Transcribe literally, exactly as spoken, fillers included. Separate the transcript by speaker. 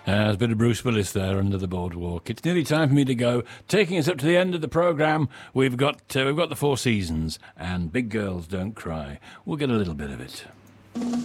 Speaker 1: Uh, there's a bit of Bruce Willis there under the boardwalk. It's nearly time for me to go. Taking us up to the end of the programme, we've got uh, we've got the Four Seasons and Big Girls Don't Cry. We'll get a little bit of it.